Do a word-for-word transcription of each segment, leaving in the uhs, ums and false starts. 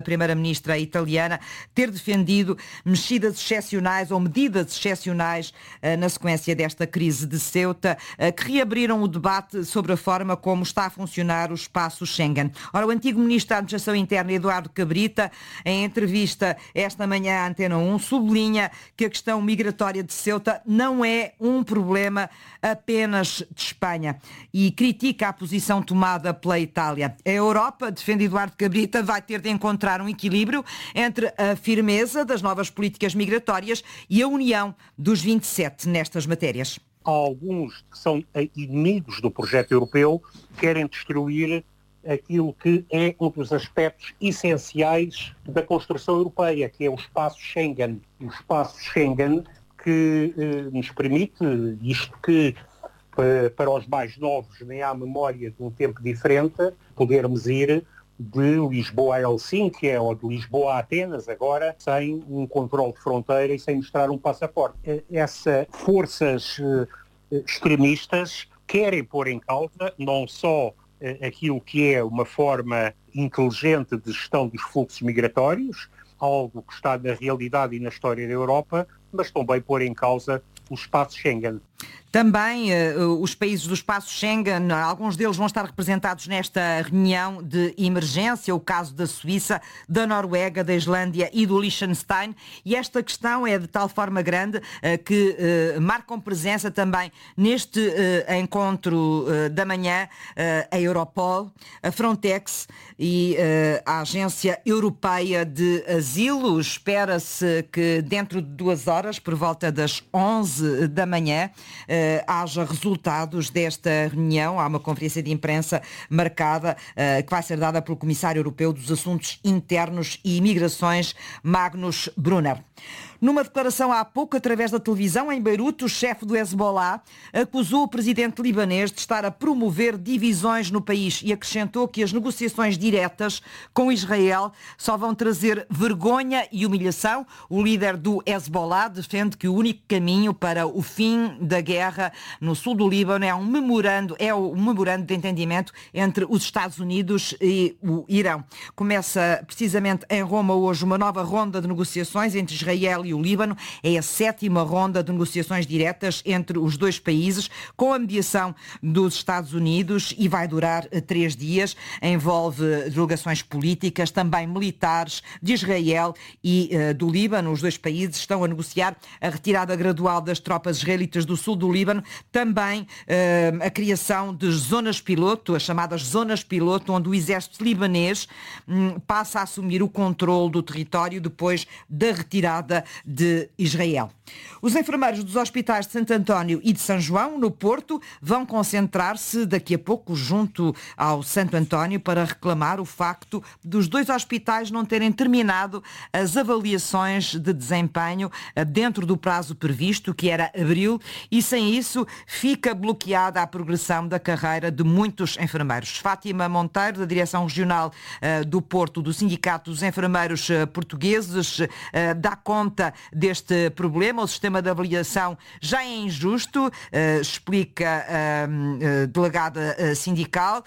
primeira-ministra italiana, ter defendido mexidas excepcionais ou medidas excepcionais na sequência desta crise de Ceuta, que reabriram o debate sobre a forma como está a funcionar o espaço Schengen. Ora, o antigo ministro da Administração Interna, Eduardo Cabrita, em entrevista esta manhã à Antena um, sublinha que a questão migratória de Ceuta não é um problema apenas de Espanha e critica a posição tomada pela Itália. A Europa, defende Eduardo Cabrita, vai ter de encontrar um equilíbrio entre a firmeza das novas políticas migratórias e a união dos vinte e sete nestas matérias. Há alguns que são inimigos do projeto europeu, querem destruir aquilo que é um dos aspectos essenciais da construção europeia, que é o espaço Schengen. O espaço Schengen que eh, nos permite, isto que para, para os mais novos nem há memória de um tempo diferente, podermos ir de Lisboa a Helsínquia ou de Lisboa a Atenas, agora sem um controle de fronteira e sem mostrar um passaporte. Essas forças eh, extremistas querem pôr em causa não só eh, aquilo que é uma forma inteligente de gestão dos fluxos migratórios, algo que está na realidade e na história da Europa, mas também pôr em causa o espaço Schengen. Também uh, os países do espaço Schengen, alguns deles vão estar representados nesta reunião de emergência, o caso da Suíça, da Noruega, da Islândia e do Liechtenstein, e esta questão é de tal forma grande uh, que uh, marcam presença também neste uh, encontro uh, da manhã uh, a Europol, a Frontex e uh, a Agência Europeia de Asilo. Espera-se que dentro de duas horas, por volta das onze da manhã, uh, haja resultados desta reunião. Há uma conferência de imprensa marcada uh, que vai ser dada pelo Comissário Europeu dos Assuntos Internos e Imigrações, Magnus Brunner. Numa declaração há pouco, através da televisão, em Beirute, o chefe do Hezbollah acusou o presidente libanês de estar a promover divisões no país e acrescentou que as negociações diretas com Israel só vão trazer vergonha e humilhação. O líder do Hezbollah defende que o único caminho para o fim da guerra no sul do Líbano é um memorando, é um memorando de entendimento entre os Estados Unidos e o Irão. Começa precisamente em Roma hoje uma nova ronda de negociações entre Israel e o Líbano. É a sétima ronda de negociações diretas entre os dois países, com a mediação dos Estados Unidos, e vai durar três dias. Envolve delegações políticas, também militares de Israel e uh, do Líbano. Os dois países estão a negociar a retirada gradual das tropas israelitas do sul do Líbano, também uh, a criação de zonas piloto, as chamadas zonas piloto, onde o exército libanês um, passa a assumir o controle do território depois da retirada de Israel. Os enfermeiros dos hospitais de Santo António e de São João, no Porto, vão concentrar-se daqui a pouco junto ao Santo António para reclamar o facto dos dois hospitais não terem terminado as avaliações de desempenho dentro do prazo previsto, que era abril, e sem isso fica bloqueada a progressão da carreira de muitos enfermeiros. Fátima Monteiro, da Direção Regional uh, do Porto, do Sindicato dos Enfermeiros uh, Portugueses, uh, dá conta deste problema. O sistema de avaliação já é injusto, uh, explica a uh, uh, delegada uh, sindical.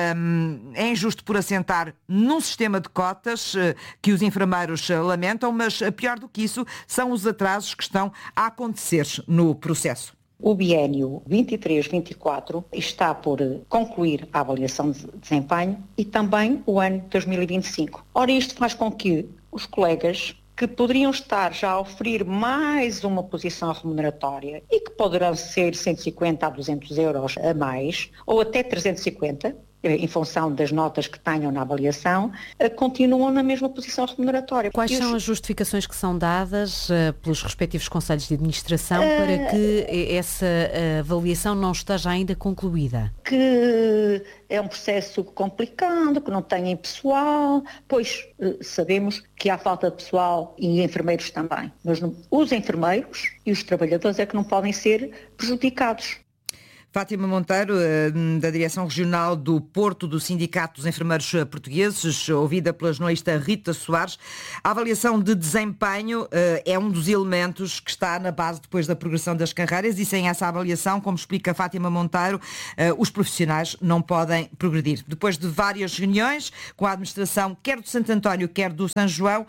Um, é injusto por assentar num sistema de cotas uh, que os enfermeiros uh, lamentam, mas uh, pior do que isso são os atrasos que estão a acontecer no processo. O biénio vinte e três vinte e quatro está por concluir a avaliação de desempenho e também o ano dois mil e vinte e cinco. Ora, isto faz com que os colegas que poderiam estar já a oferir mais uma posição remuneratória e que poderão ser cento e cinquenta a duzentos euros a mais, ou até trezentos e cinquenta, em função das notas que tenham na avaliação, continuam na mesma posição remuneratória. Quais os... são as justificações que são dadas uh, pelos respectivos conselhos de administração uh... para que essa uh, avaliação não esteja ainda concluída? Que é um processo complicado, que não têm pessoal, pois uh, sabemos que há falta de pessoal e enfermeiros também. Mas não, os enfermeiros e os trabalhadores é que não podem ser prejudicados. Fátima Monteiro, da Direção Regional do Porto do Sindicato dos Enfermeiros Portugueses, ouvida pela jornalista Rita Soares. A avaliação de desempenho é um dos elementos que está na base depois da progressão das carreiras e sem essa avaliação, como explica Fátima Monteiro, os profissionais não podem progredir. Depois de várias reuniões com a administração, quer do Santo António, quer do São João,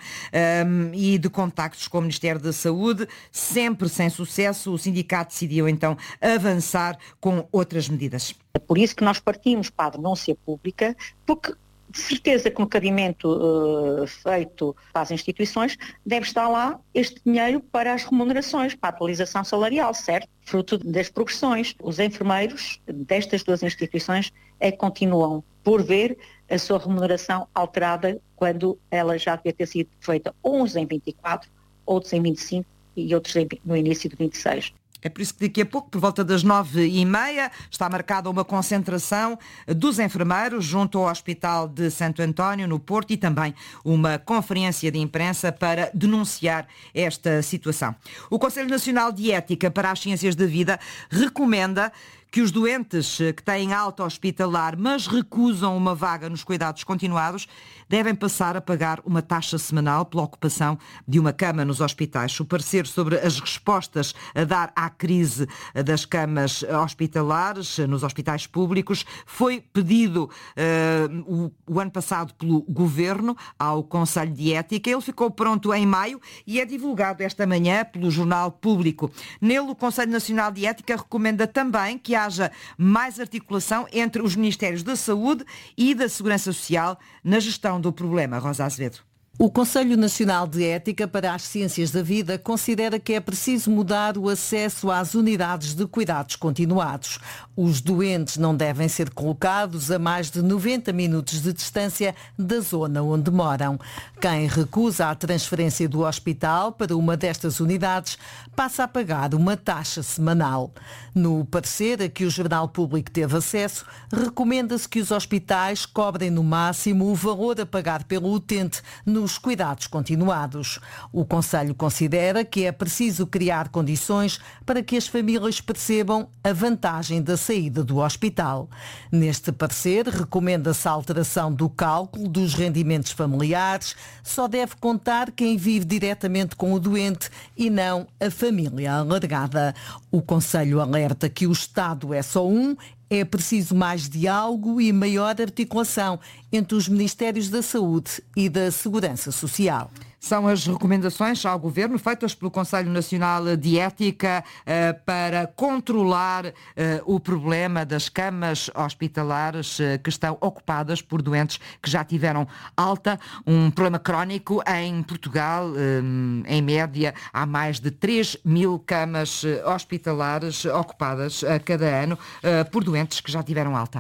e de contactos com o Ministério da Saúde, sempre sem sucesso, o sindicato decidiu então avançar com outras medidas. É por isso que nós partimos para a denúncia pública, porque de certeza que no cabimento uh, feito para as instituições deve estar lá este dinheiro para as remunerações, para a atualização salarial, certo? Fruto das progressões. Os enfermeiros destas duas instituições é que continuam por ver a sua remuneração alterada quando ela já devia ter sido feita uns em vinte e quatro, outros em vinte e cinco e outros no início de vinte e seis. É por isso que daqui a pouco, por volta das nove e meia, está marcada uma concentração dos enfermeiros junto ao Hospital de Santo António, no Porto, e também uma conferência de imprensa para denunciar esta situação. O Conselho Nacional de Ética para as Ciências da Vida recomenda que os doentes que têm alta hospitalar, mas recusam uma vaga nos cuidados continuados, devem passar a pagar uma taxa semanal pela ocupação de uma cama nos hospitais. O parecer sobre as respostas a dar à crise das camas hospitalares nos hospitais públicos foi pedido uh, o, o ano passado pelo Governo ao Conselho de Ética. Ele ficou pronto em maio e é divulgado esta manhã pelo Jornal Público. Nele, o Conselho Nacional de Ética recomenda também que haja mais articulação entre os Ministérios da Saúde e da Segurança Social na gestão do problema. Rosa Azevedo. O Conselho Nacional de Ética para as Ciências da Vida considera que é preciso mudar o acesso às unidades de cuidados continuados. Os doentes não devem ser colocados a mais de noventa minutos de distância da zona onde moram. Quem recusa a transferência do hospital para uma destas unidades passa a pagar uma taxa semanal. No parecer a que o Jornal Público teve acesso, recomenda-se que os hospitais cobrem no máximo o valor a pagar pelo utente no os cuidados continuados. O Conselho considera que é preciso criar condições para que as famílias percebam a vantagem da saída do hospital. Neste parecer, recomenda-se a alteração do cálculo dos rendimentos familiares. Só deve contar quem vive diretamente com o doente e não a família alargada. O Conselho alerta que o Estado é só um. É preciso mais diálogo e maior articulação entre os Ministérios da Saúde e da Segurança Social. São as recomendações ao Governo feitas pelo Conselho Nacional de Ética eh, para controlar eh, o problema das camas hospitalares eh, que estão ocupadas por doentes que já tiveram alta. Um problema crónico em Portugal. Eh, em média, há mais de três mil camas hospitalares ocupadas a cada ano eh, por doentes que já tiveram alta.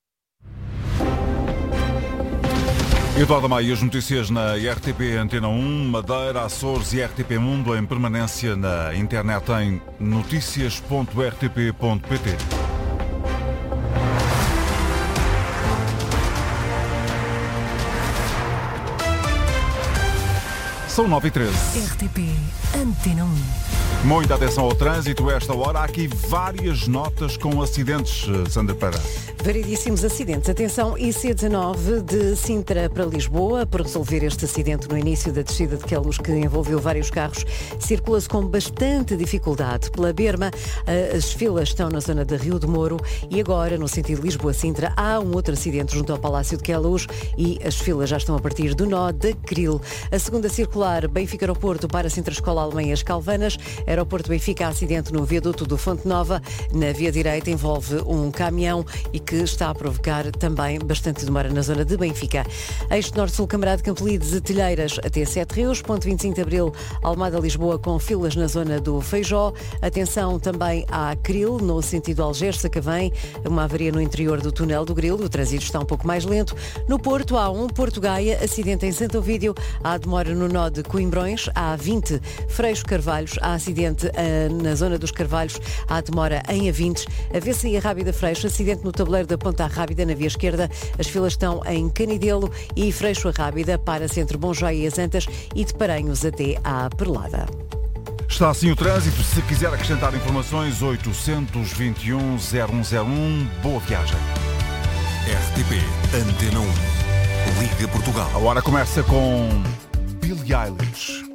Eduardo Maia, as notícias na R T P Antena um, Madeira, Açores e R T P Mundo em permanência na internet em noticias ponto r t p ponto p t. São nove e treze. R T P Antena um. Muita atenção ao trânsito a esta hora. Há aqui várias notas com acidentes, Sandra Pereira. Variedíssimos acidentes. Atenção, I C dezenove de Sintra para Lisboa, por resolver este acidente no início da descida de Queluz, que envolveu vários carros. Circula-se com bastante dificuldade. Pela Berma, as filas estão na zona de Rio de Moro e agora, no sentido Lisboa-Sintra, há um outro acidente junto ao Palácio de Queluz e as filas já estão a partir do nó da Cril. A segunda circular, Benfica-Aeroporto para Sintra Escola Alemanhas Calvanas. Aeroporto Benfica, acidente no viaduto do Fonte Nova. Na via direita envolve um caminhão e que está a provocar também bastante demora na zona de Benfica. Eixo Norte-Sul, Camarado, Campolides e Telheiras até Sete Rios. Ponto vinte e cinco de Abril, Almada, Lisboa, com filas na zona do Feijó. Atenção também à Cril, no sentido Algés-Sacavém. Uma avaria no interior do túnel do Grilo. O trânsito está um pouco mais lento. No Porto, há um Porto Gaia, acidente em Santo Ovídio. Há demora no nó de Coimbrões. Há vinte Freixo Carvalhos. Há acidente uh, na zona dos Carvalhos. Há demora em Avintes. A V C I Rábida Freixo. Acidente no tabuleiro da Ponta Rábida, na via esquerda. As filas estão em Canidelo e Freixo a Rábida para Centro Bom Joia e as Antas e de Paranhos até à Perlada. Está assim o trânsito. Se quiser acrescentar informações, oitocentos e vinte e um, zero um zero um. Boa viagem. R T P Antena um. Liga Portugal. A hora começa com Billie Eilish.